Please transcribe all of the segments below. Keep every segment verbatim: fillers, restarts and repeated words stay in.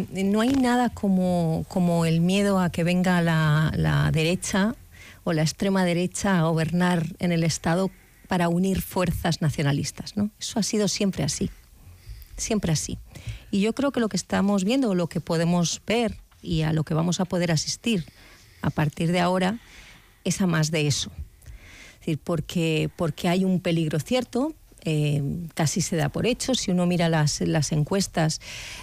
que no hay nada como, como el miedo a que venga la, la derecha o la extrema derecha a gobernar en el Estado para unir fuerzas nacionalistas, ¿no? Eso ha sido siempre así, siempre así. Y yo creo que lo que estamos viendo, lo que podemos ver y a lo que vamos a poder asistir a partir de ahora es a más de eso. Es decir, porque, porque hay un peligro cierto, eh, casi se da por hecho. Si uno mira las, las encuestas,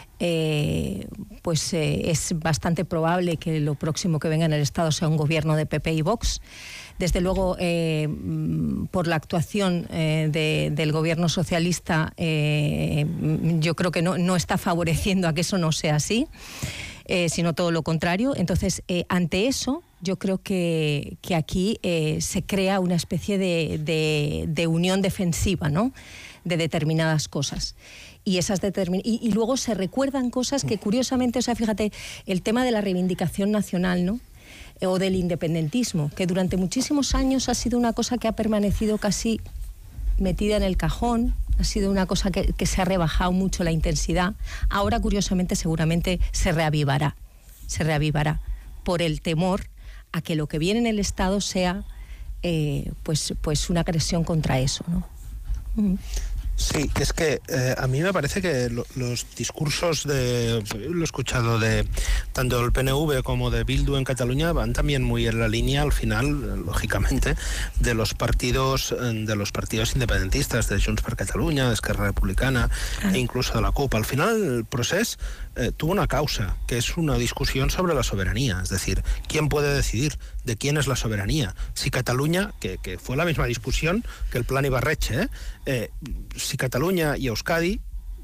eh, pues eh, es bastante probable que lo próximo que venga en el Estado sea un gobierno de P P y Vox. Desde luego, eh, por la actuación eh, de, del gobierno socialista, eh, yo creo que no, no está favoreciendo a que eso no sea así. Eh, sino todo lo contrario. Entonces, eh, ante eso, yo creo que, que aquí eh, se crea una especie de, de, de unión defensiva, ¿no?, de determinadas cosas. Y, esas determin- y, y luego se recuerdan cosas que, curiosamente, o sea, fíjate, el tema de la reivindicación nacional, ¿no?, o del independentismo, que durante muchísimos años ha sido una cosa que ha permanecido casi metida en el cajón, ha sido una cosa que, que se ha rebajado mucho la intensidad. Ahora, curiosamente, seguramente se reavivará, se reavivará por el temor a que lo que viene en el Estado sea eh, pues, pues una agresión contra eso, ¿no? Uh-huh. Sí, es que eh, a mí me parece que lo, los discursos de, lo he escuchado de tanto del P N V como de Bildu en Cataluña van también muy en la línea, al final, lógicamente, de los partidos de los partidos independentistas, de Junts per Catalunya, de Esquerra Republicana, ah. e incluso de la CUP. Al final, el proceso eh, tuvo una causa, que es una discusión sobre la soberanía, es decir, ¿quién puede decidir de quién es la soberanía? Si Cataluña, que, que fue la misma discusión que el plan Ibarretxe, ¿eh? Eh, si Cataluña y Euskadi,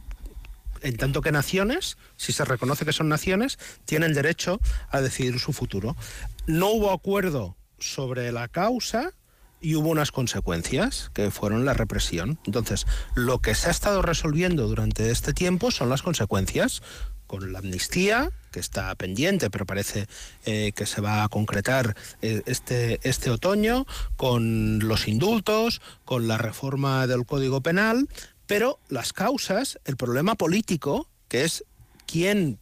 en tanto que naciones, si se reconoce que son naciones, tienen derecho a decidir su futuro. No hubo acuerdo sobre la causa y hubo unas consecuencias, que fueron la represión. Entonces, lo que se ha estado resolviendo durante este tiempo son las consecuencias, con la amnistía, que está pendiente, pero parece eh, que se va a concretar eh, este, este otoño, con los indultos, con la reforma del Código Penal, pero las causas, el problema político, que es quién